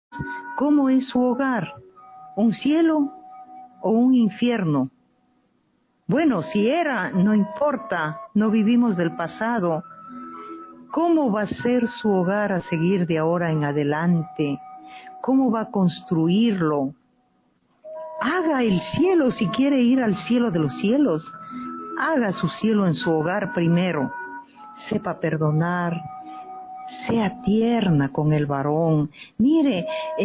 ¿Cómo es su hogar? ¿Un cielo o un infierno? Bueno, si era, no importa, no vivimos del pasado. ¿Cómo va a ser su hogar a seguir de ahora en adelante? ¿Cómo va a construirlo? Haga el cielo si quiere ir al cielo de los cielos. Haga su cielo en su hogar primero. Sepa perdonar. Sea tierna con el varón. Mire,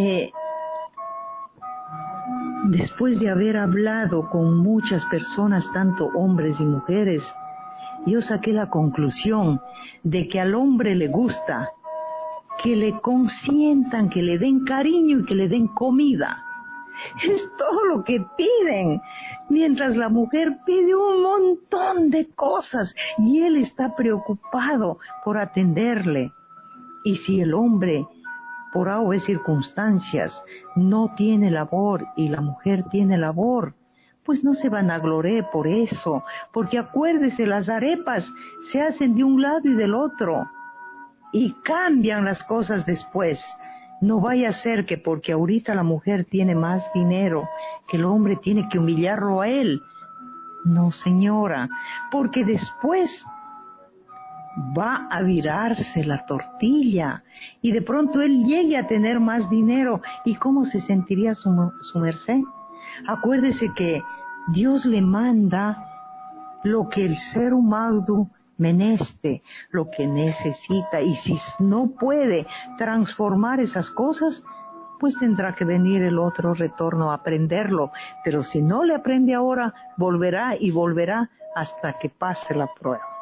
después de haber hablado con muchas personas, tanto hombres y mujeres, yo saqué la conclusión de que al hombre le gusta que le consientan, que le den cariño y que le den comida. Es todo lo que piden, mientras la mujer pide un montón de cosas y él está preocupado por atenderle. Y si el hombre, por A o B circunstancias, no tiene labor y la mujer tiene labor, pues no se vanagloree por eso, porque acuérdese, las arepas se hacen de un lado y del otro, y cambian las cosas después. No vaya a ser que porque ahorita la mujer tiene más dinero, que el hombre tiene que humillarlo a él. No, señora, porque después va a virarse la tortilla y de pronto él llegue a tener más dinero. ¿Y cómo se sentiría su merced? Acuérdese que Dios le manda lo que el ser humano meneste, lo que necesita, y si no puede transformar esas cosas, pues tendrá que venir el otro retorno a aprenderlo. Pero si no le aprende ahora, volverá y volverá hasta que pase la prueba.